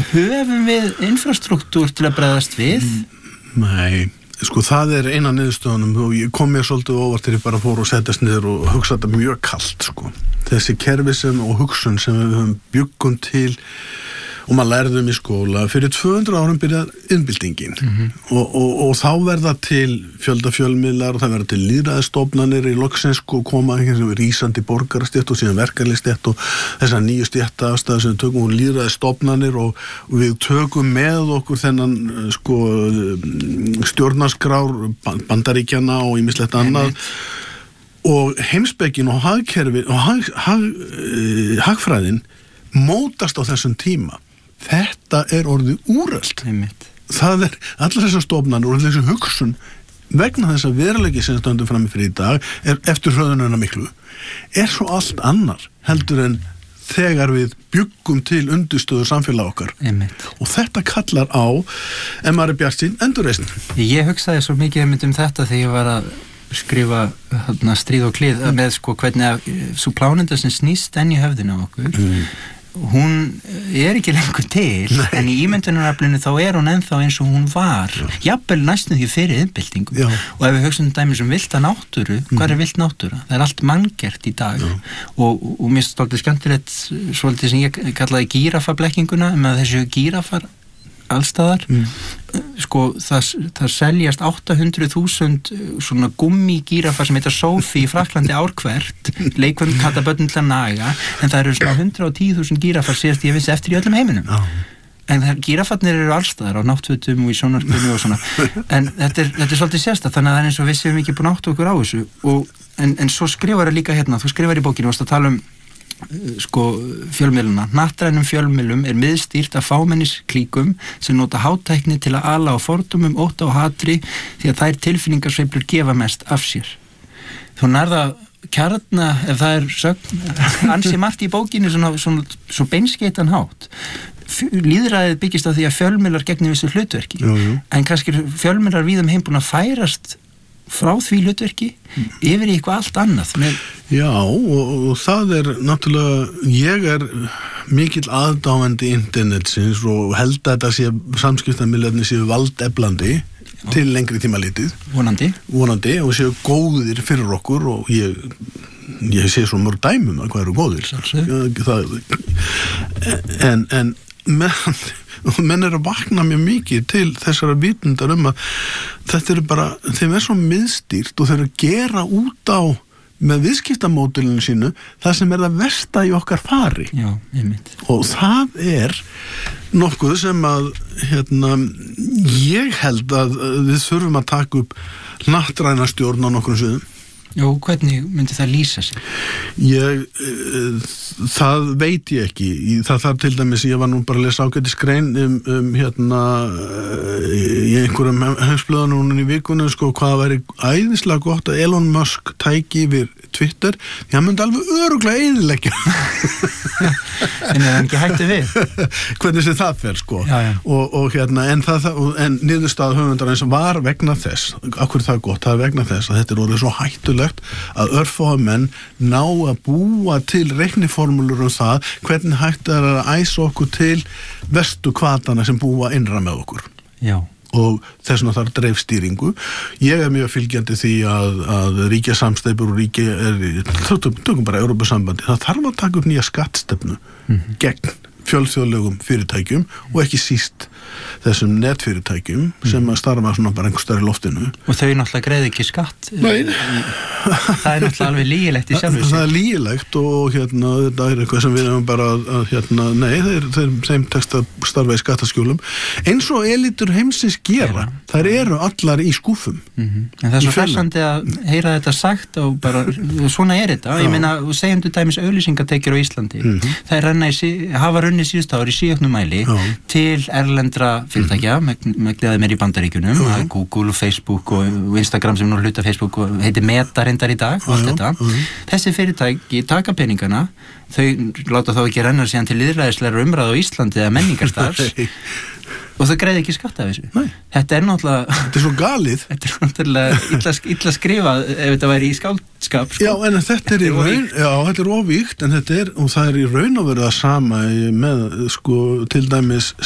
höfum við infrastruktúr til að bregðast við? Nei, sko það eina niðurstöðunum og ég kom mér svolítið óvart þegar ég bara fór og settast niður og hugsa þetta mjög kalt, sko. Þessi kerfi og hugsun sem við höfum bjuggum til og maður lærðum í skóla, fyrir 200 árum byrjar innbyltingin og þá verða til fjölmiðlar og það verða til lýðræðisstofnanir í loksins og koma rísandi borgarastétt og síðan verkalýðsstétt og þessar nýju stéttaafstæður sem við tökum úr lýðræðisstofnanir og við tökum með okkur þennan sko stjórnarskrár Bandaríkjanna og ýmislegt annað og heimspekin og hagkerfi og hagfræðin mótast á þessum tíma. Þetta orðið úrelt. Það allar þessar stofnanir og þessi hugsun vegna þess að veruleiki sem stöndum frammi fyrir í dag eftir hröðununa miklu svo allt annar heldur en þegar við bjuggum til undirstöður samfélag okkar. Og þetta kallar á ef maður bjartsýn endurreisn. Ég hugsaði svo mikið þetta þegar ég var að skrifa stríð og klið með sko hvernig svo plánenda sem snýst enn í höfðinu á okkur hún ekki lengur til en í ímyndunaraflinu þá hún ennþá eins og hún var jafnvel næstum því fyrir innbyltingu og ef við hugsum dæmi sem villta náttúru hvað vilt náttúra? Það allt manngert í dag og mér stoltið skemmtilegt svolítið sem ég kallaði gírafablekkinguna með þessu gírafar allstaðar sko það seljast 800.000 svona gummigírafar sem heitar Sophie í Frakklandi árhvert leikvönd kalla börn til að naga en það svona 110.000 gírafar síðast ég vissi eftir í öllum heiminum en gírafarnir allstaðar á náttfötum og í sjónvarpinu og svona en þetta svolítið sérstakt þannig að það eins og við séum ekki búin átt okkur á þessu en svo skrifar það líka hérna þú skrifar í bókinu og að tala sko fjölmiðluna. Hnattrænum fjölmiðlum miðstýrt af fámennisklíkum sem nota hátækni til að ala á fordómum, ótta og hatri því að þær tilfinningarsveiflur gefa mest af sér. Þú nærða kjarna, ef það sögn ansi margt í bókinu svo beinskeitan hátt. Lýðræðið byggist á því að fjölmiðlar gegni vissu hlutverki en kannski fjölmiðlar víðum heim búin að færast frá því hlutverki yfir í eitthvað allt annað Já, og það náttúrulega ég mikill aðdáandi internetsins og held að þetta sé samskiptamiðlarnir séu valdeflandi til lengri tíma litið vonandi og séu góðir fyrir okkur og ég sé svo mörg dæmum að hvað eru góðir en menn að vakna mjög mikið til þessara vitundar að þetta bara, þeim svo miðstýrt og þeir að gera út á með viðskiptamódelinu sínu það sem það versta í okkar fari og það nokkuð sem að ég held að við þurfum að taka upp hnattræna stjórn á nokkrum sviðum Jú, hvernig myndi það lýsa sig? Það veit ég ekki. Það þarf til dæmis, ég var nú bara að lesa ágætisgrein í einhverjum heimsblöðunum í vikunum, sko, hvað væri æðislega gott að Elon Musk tæki yfir Twitter, því hann myndi alveg örugglega eyðileggja. En það ekki hættu við? Hvernig sem það fer, sko. Já. En niðurstaða höfundarins var vegna þess, akkur það er gott, það er vegna þess að þetta orðið svo hættulegt að örfáa menn ná að búa til reikniformúlur það, hvernig hægt að æsa okkur til verstu hvatana sem búa innra með okkur. Já. Og þess vegna þarf dreifstýringu. Ég mjög fylgjandi því að ríkjasamsteypur og tökum bara Evrópusambandi, það þarf að taka upp nýja skattstefnu gegn fjölþjóðlegum fyrirtækjum og ekki síst þessum netfyrirtækjum sem að starfa svona bara einhvers staðar í loftinu. Og þau náttúrulega greiða ekki skatt. Nei. Það er náttúrulega alveg lygilegt í sjálfu sér. Það er lygilegt og þetta er eitthvað sem við hefum bara þeim tekst að starfa í skattaskjólum. Eins og elítur heimsins gera, þær eru allar í skúfum. En það er svo hressandi að heyra þetta sagt og bara, svona þetta. Ég meina, segjum til dæmis auglýsingatekjur á Íslandi. Þær hafa runnið síðust ári í síauknum mæli til erlendra fyrirtækja með gleðið meir í Bandaríkjunum Google og Facebook og Instagram sem nú hluta Facebook og heitir Meta reyndar í dag og allt þetta. Þessi fyrirtæki taka peningana, þau láta þá ekki renna síðan til lýðræðislegra umræðu á Íslandi eða menningarstarfs og þau greiði ekki skatt af þessu. Nei. Þetta er náttúrulega... Þetta er svo galið. Þetta er náttúrulega illa skrifað ef þetta væri í skáldskap. Sko. Já, en þetta er í raun... Já, þetta er ofvíkt, en þetta og það í raun að vera það sama með, sko, til dæmis